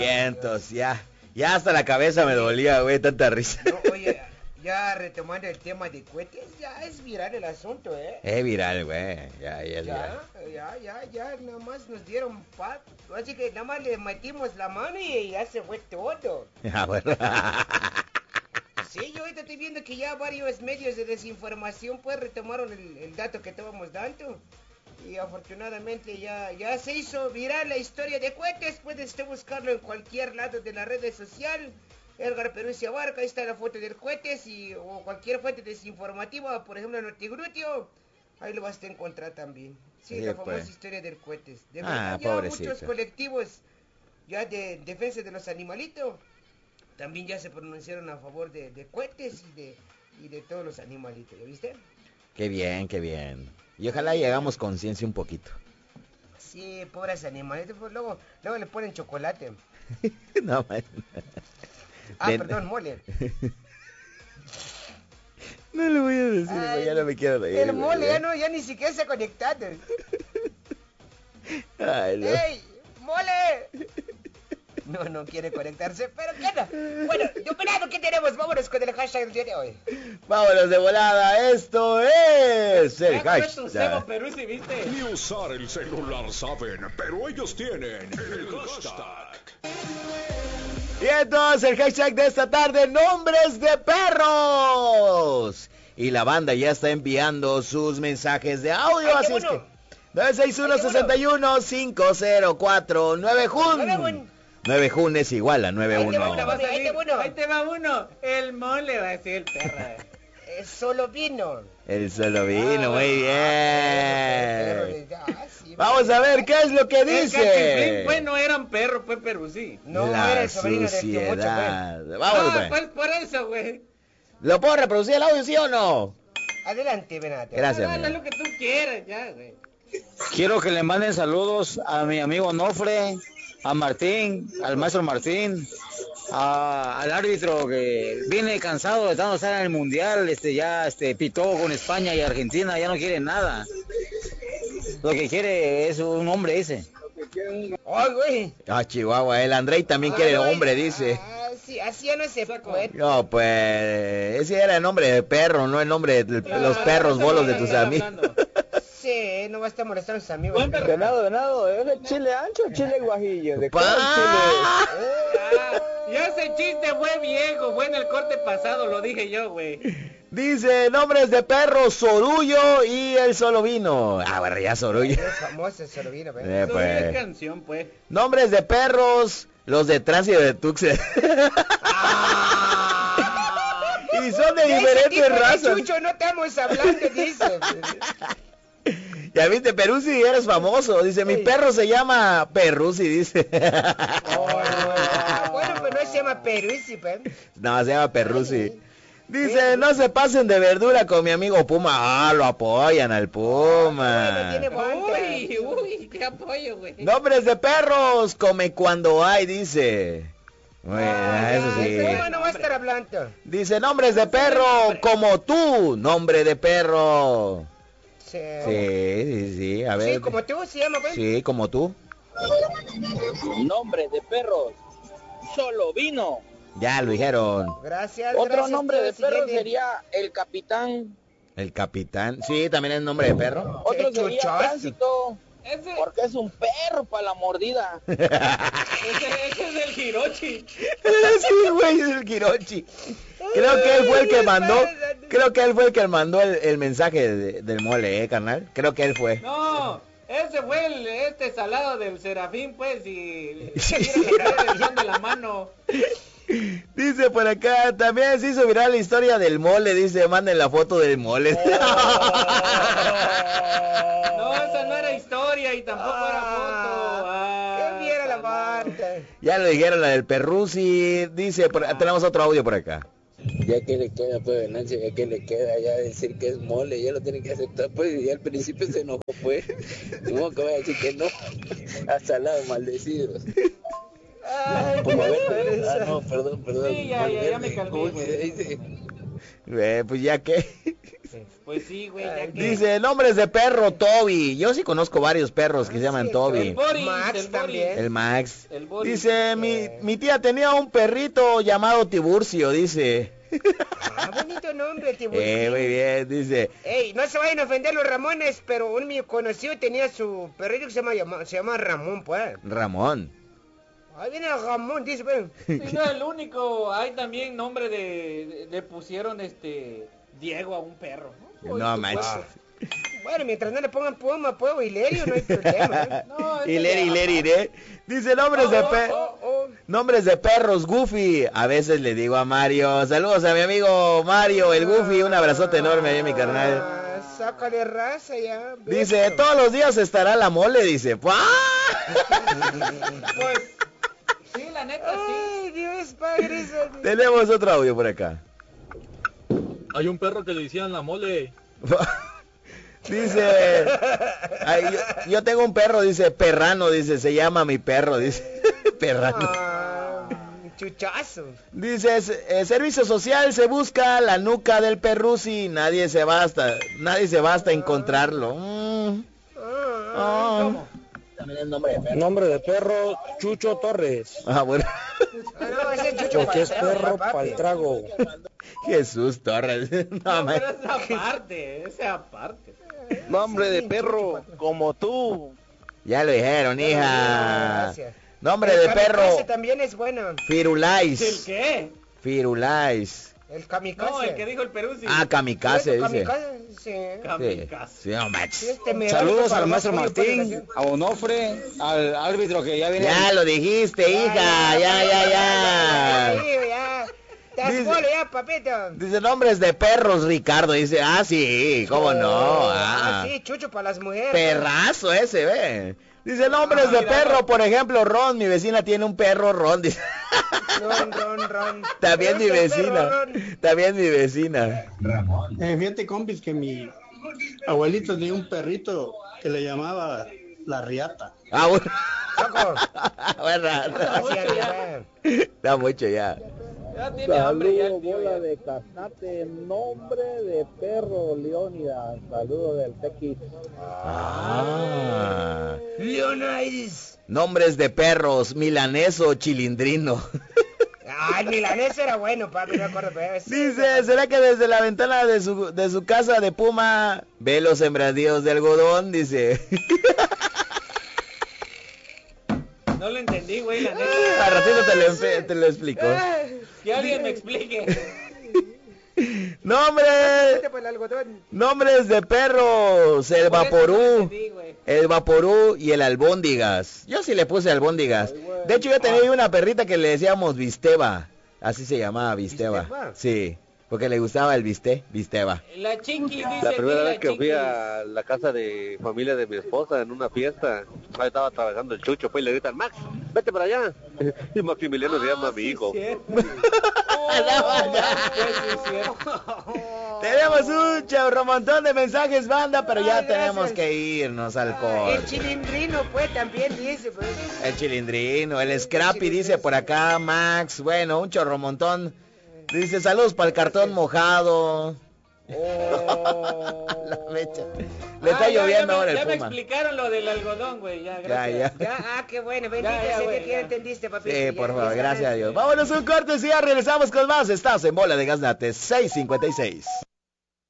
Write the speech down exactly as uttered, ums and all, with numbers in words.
Vientos, ya. Ya hasta la cabeza me dolía, güey, tanta risa. No, oye, ya retomando el tema de cohetes, ya es viral el asunto, ¿eh? Es viral, güey. Ya, ya es ya, viral. Ya, ya, ya, nada más nos dieron paz. Así que nada más le metimos la mano y ya se fue todo. Ah, bueno. Sí, yo ahorita estoy viendo que ya varios medios de desinformación pues retomaron el, el dato que estábamos dando. Y afortunadamente ya, ya se hizo viral la historia de cohetes. Puedes usted buscarlo en cualquier lado de la red social. Edgar Peruzzi Abarca, ahí está la foto del cohetes y, o cualquier fuente desinformativa, por ejemplo Notiglutio, ahí lo vas a encontrar también. Sí, sí la famosa pues. historia del cohetes. De verdad, ah, ya pobrecito. Muchos colectivos ya de defensa de los animalitos también ya se pronunciaron a favor de, de cohetes y de, y de todos los animalitos, ¿ya viste? Qué bien, qué bien. Y ojalá llegamos conciencia un poquito. Sí, pobres animalitos, pues luego, luego le ponen chocolate. No, man. Ah, de... perdón, mole. No lo voy a decir, ay, ya no me quiero reír. El mole ya no, ya ni siquiera se ha conectado. Ay, no. ¡Ey, mole! No, no quiere conectarse, pero ¿qué no? Bueno, yo opinado, ¿qué tenemos? Vámonos con el hashtag del día de hoy. Vámonos de volada, esto es el ya hashtag. Peruzzi, ¿viste? Ni usar el celular saben, pero ellos tienen el hashtag. Y entonces el hashtag de esta tarde, nombres de perros. Y la banda ya está enviando sus mensajes de audio, ay, así bueno. es que nueve seis uno, seis uno, cinco cero cuatro, nueve Jun. nueve Jun es igual a nueve uno. Ahí te va, ahí te va uno. Ahí te va uno. El mole va a decir el perro. El solo vino. El solo vino, ah, muy bien. Ah, sí, vamos a ver qué es lo que dice. El pues no eran perros, pues Peruzzi. No, la era el sobrino suciedad. del tío Mocho, vamos, ah, pues por eso, güey. ¿Lo puedo reproducir el audio, sí o no? Adelante, Benate. Gracias. Dale lo que tú quieras, ya, güey. Quiero que le manden saludos a mi amigo Nofre, a Martín, al maestro Martín, a, al árbitro que viene cansado de tanto estar en el mundial, este ya este pitó con España y Argentina, ya no quiere nada. Lo que quiere es un hombre, dice. Ay, güey. Ah, Chihuahua, el Andrei también ah, quiere güey. hombre, dice. Ah, sí, así ya no se puede. No, pues, ese era el nombre de perro, no el nombre de claro, los perros bolos de tus amigos. Sí, no va a estar molestando a sus amigos. Venado, venado, ¿es de chile ancho o chile guajillo? ¿De cuál chile? Ya, ya ese chiste fue viejo, fue en el corte pasado, lo dije yo, güey. Dice, nombres de perros, Sorullo y el Solo Vino. Ah, bueno, ya Sorullo. Es famoso el Solo Vino, güey. Eh, pues. Es canción, pues. Nombres de perros, los de Tránsito de Tuxtla. Ah. Y son de, de diferentes razas. De Chucho no estamos hablando, dice. Ya viste, Peruzzi, eres famoso. Dice, mi perro se llama Peruzzi, dice. Oh, no. Bueno, pero no se llama Peruzzi, pues. No, se llama Peruzzi. Dice, no se pasen de verdura con mi amigo Puma. Ah, lo apoyan al Puma. Uy, uy, qué apoyo, güey. Nombres de perros, come cuando hay, dice. Bueno, ah, eso sí. Puma no va a estar hablando. Dice, nombres de perro como tú. Nombre de perro. Sí, sí, sí, sí, a ver. Sí, como tú, se llama, güey. Sí, como tú. Nombre de perros, Solo Vino. Ya lo dijeron. Gracias. Otro gracias, nombre de perro siguiente. sería el capitán. El capitán. Sí, también es nombre de perro. Otro sería Tránsito. Ese... Porque es un perro para la mordida. ese, ese es el Hirochi. Sí, güey, es el Hirochi. Creo que él fue el que mandó. Creo que él fue el que mandó el, el mensaje de, del mole, eh, carnal. Creo que él fue. No. Ese fue el este salado del Serafín, pues, y le la de la mano. Dice por acá, también se hizo viral la historia del mole, dice, manden la foto del mole. Oh. No, esa no era historia y tampoco ah, era foto. Ah, ¡Qué viera la parte! Ya lo dijeron, la del Perruzzi, dice, por, ah. tenemos otro audio por acá. Ya que le queda, pues, Nancy, ya que le queda ya decir que es mole, ya lo tiene que aceptar, pues, y al principio se enojó, pues. Supongo que voy a decir que no, hasta al lado, maldecidos. Ay, como a ver, ah, no, perdón, perdón. Sí, ya, ya, ya me calmé, güey. Eh, pues ya que, Pues sí, güey, ya que... Dice, nombres de perro, Toby. Yo sí conozco varios perros que se llaman sí, Toby. El Boris, Max el también. Boris. El Max. El Boris. Dice, mi, mi tía tenía un perrito llamado Tiburcio, dice. Ah, bonito nombre, Tiburcio. Eh, muy bien, dice. Ey, no se vayan a ofender los Ramones, pero un mío conocido tenía su perrito que se llama, llama- se llama Ramón, pues. Ramón. Ahí viene Ramón, dice, pues. Sí, no es el único. Hay también nombre de... Le pusieron este... Diego a un perro. ¿no? No Oye, manches. pues, Bueno, mientras no le pongan Puma, pues, o Hilerio, no hay problema. ¿eh? No, ese Hileri, ya- hileri, ¿eh? Dice nombres de Oh, pe oh, oh. nombres de perros, Goofy. A veces le digo a Mario. Saludos a mi amigo Mario, el Goofy. Un abrazote enorme ahí, mi carnal. Ah, sácale raza ya. Dice, beso. todos los días estará la mole, dice. ¡Pua! Pues... Sí, la neta, sí. Ay, Dios, padre. santo. Tenemos otro audio por acá. Hay un perro que le decían la mole. Dice, ay, yo, yo tengo un perro, dice, perrano, dice, se llama mi perro, dice, perrano. Ah, chuchazo. Dice, eh, servicio social, se busca la nuca del perrusi, nadie se basta, nadie se basta a encontrarlo. Mm. Ah, Ah. ¿Cómo? Nombre de perro, Chucho Torres. Ah, bueno. ah, no, ese es Chucho Porque es Paltrao, perro papi. pa'l trago. Jesús Torres. No, No, man. pero esa aparte, esa aparte. Nombre de perro, como tú. Ya lo dijeron, hija. Gracias. Nombre El de perro, kamikaze también es bueno. ¿El Firulais. qué? Firulais. El kamikaze. No, el que dijo el Perú, sí. Ah, kamikaze, ¿Eso, dice. kamikaze? Sí. Sí, Kamikaze. sí, no manches. Este me Saludos da al para maestro más pollo, Martín, a Onofre, al árbitro que ya viene. Ya lo dijiste, hija, ya, ya, ya. Sí, ya. Te has Dice- gol ya, papito. Dice nombres de perros, Ricardo. Dice, ah, sí, cómo no. Ah, Ah, sí, chucho para las mujeres. perrazo ese, ve. Dice nombres Ah, de mira, perro, no. por ejemplo, Ron. Mi vecina tiene un perro, Ron. Dice. Ron, ron, ron. También mi Ese vecina. perro, Ron. También mi vecina. Eh, fíjate, compis, que mi abuelito tenía un perrito que le llamaba la riata. Ah, bueno. Choco. Bueno, Gracias, ya. da mucho ya. Ya tiene hambre ya el tío, bola ya. de cascate, nombre de perro, Leónidas. Saludo del Tequis. Ah. Leonidas. Nombres de perros, milaneso, chilindrino. Ay, milanés era bueno, papi, me acuerdo. Pero sí, Dice, ¿será que desde la ventana de su, de su casa de Puma ve los sembradíos de algodón? Dice. No lo entendí, güey, la neta. Al ratito te lo, empe- te lo explico. Que alguien me explique. Nombre, Vete por el algodón. nombres de perros, el Por eso no lo vaporú, entendí, güey. el vaporú y el albóndigas. Yo sí le puse albóndigas. De hecho, yo tenía una perrita que le decíamos Visteba. Así se llamaba, Visteba. ¿Visteba? Sí, porque le gustaba el Viste, Visteba. La chiqui dice La primera aquí, vez que fui chiquis. a la casa de familia de mi esposa en una fiesta, ahí estaba trabajando el Chucho, pues y le gritan, Max, vete para allá. Y Maximiliano se llama mi hijo. Cierto. Oh, pues sí, es cierto. Tenemos un chorro montón de mensajes, banda, pero ya Ay, gracias. tenemos que irnos al Ah, corte. el chilindrino, pues, también dice, pues. El chilindrino, el Scrappy dice por acá, Max, bueno, un chorro montón. Dice, saludos para el cartón mojado. Oh. La mecha. Le está Ah, ya, lloviendo ya me- ahora el Ya me Puma. explicaron lo del algodón, güey, ya, Ya, gracias. ya. Ya, ah, qué bueno, bendito Ya, ya, sea güey, Dios que ya ya. entendiste, papi. Sí, por Ya, favor, ya gracias a sabes. Dios. Vámonos un corte y ya regresamos con más. Estás en Bola de Gaznate seiscientos cincuenta y seis.